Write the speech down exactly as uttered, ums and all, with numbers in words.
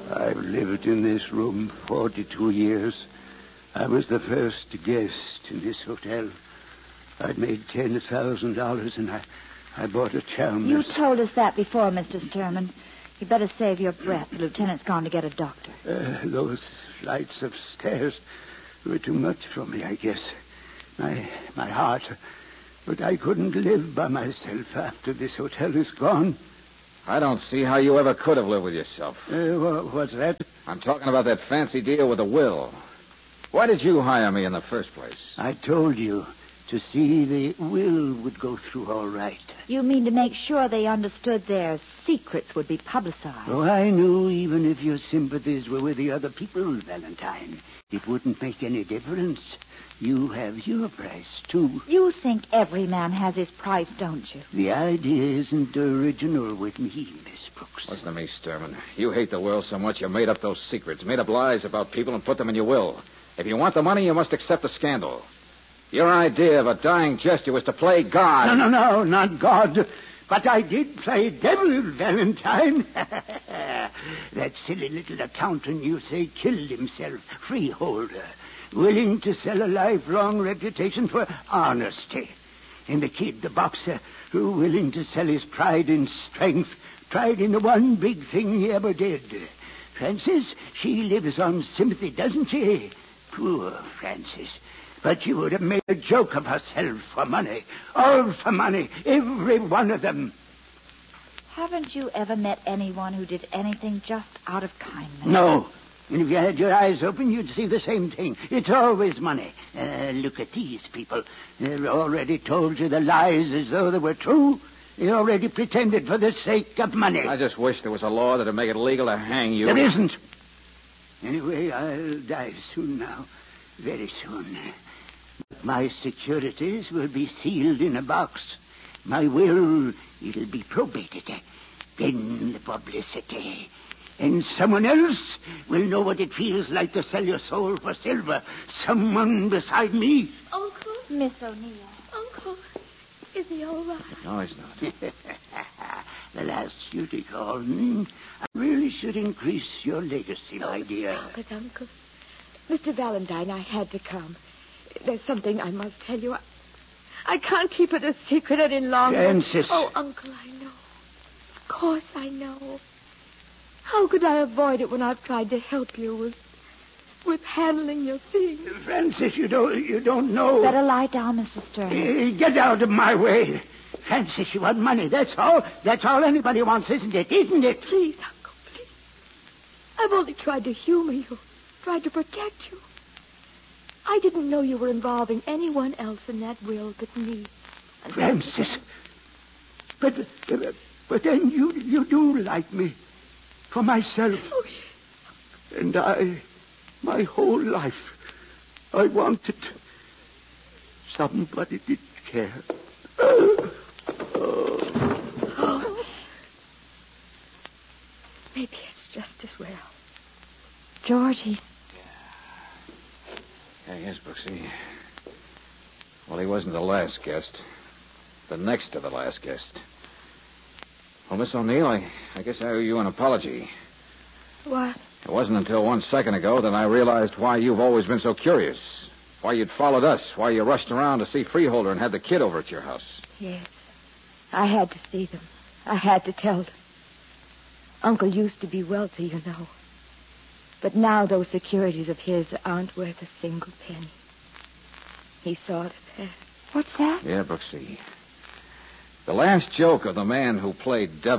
I've lived in this room forty-two years. I was the first guest in this hotel. I'd made ten thousand dollars, and I, I bought a Chalmers. You told us that before, Mister Sturman. You better save your breath. The lieutenant's gone to get a doctor. Uh, those flights of stairs were too much for me, I guess. My, my heart. But I couldn't live by myself after this hotel is gone. I don't see how you ever could have lived with yourself. Uh, wha- what's that? I'm talking about that fancy deal with the will. Why did you hire me in the first place? I told you to see the will would go through all right. You mean to make sure they understood their secrets would be publicized? Oh, I knew even if your sympathies were with the other people, Valentine, it wouldn't make any difference. You have your price, too. You think every man has his price, don't you? The idea isn't original with me, Miss Brooks. Listen to me, Sturman. You hate the will so much you made up those secrets, made up lies about people and put them in your will. If you want the money, you must accept the scandal. Your idea of a dying gesture was to play God. No, no, no, not God. But I did play devil, Valentine. That silly little accountant you say killed himself, freeholder, willing to sell a lifelong reputation for honesty. And the kid, the boxer, who willing to sell his pride and strength, pride in the one big thing he ever did. Frances, she lives on sympathy, doesn't she? Poor Frances. But she would have made a joke of herself for money. All for money. Every one of them. Haven't you ever met anyone who did anything just out of kindness? No. And if you had your eyes open, you'd see the same thing. It's always money. Uh, look at these people. They've already told you the lies as though they were true. They already pretended for the sake of money. I just wish there was a law that'd make it legal to hang you. There isn't. Anyway, I'll die soon now. Very soon. My securities will be sealed in a box. My will, it'll be probated. Then the publicity. And someone else will know what it feels like to sell your soul for silver. Someone beside me. Uncle? Miss O'Neill. Uncle, is he all right? No, he's not. The last duty call. Hmm? I really should increase your legacy, my dear. Stop it, Uncle. Mister Valentine, I had to come. There's something I must tell you. I, I can't keep it a secret any longer. Frances. Oh, Uncle, I know. Of course I know. How could I avoid it when I've tried to help you with with handling your things? Frances, you don't you don't know. Better lie down, Mister Sturman. Uh, get out of my way. Frances, you want money. That's all. That's all anybody wants, isn't it? Isn't it? Please, Uncle, please. I've only tried to humor you, tried to protect you. I didn't know you were involving anyone else in that will but me. And Frances. But, uh, but then you, you do like me. For myself. Oh, yes. And I, my whole life, I wanted somebody did care. Oh. Oh. Oh. Maybe it's just as well. Georgie. Yeah, yes, Brooksy. Well, he wasn't the last guest. The next to the last guest. Well, Miss O'Neill, I, I guess I owe you an apology. What? It wasn't until one second ago that I realized why you've always been so curious. Why you'd followed us. Why you rushed around to see Freeholder and had the kid over at your house. Yes. I had to see them. I had to tell them. Uncle used to be wealthy, you know. But now those securities of his aren't worth a single penny. He saw to that. What's that? Yeah, Brooksy. The last joke of the man who played devil